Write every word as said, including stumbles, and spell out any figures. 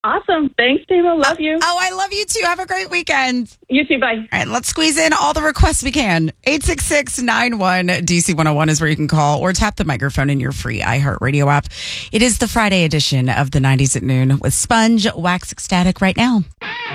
Awesome. Thanks, Tima. Love you. Oh, I love you too. Have a great weekend. You too. Bye. All right, let's squeeze in all the requests we can. eight six six, nine one, D C one oh one is where you can call or tap the microphone in your free iHeartRadio app. It is the Friday edition of the nineties at noon with Sponge Wax Ecstatic right now.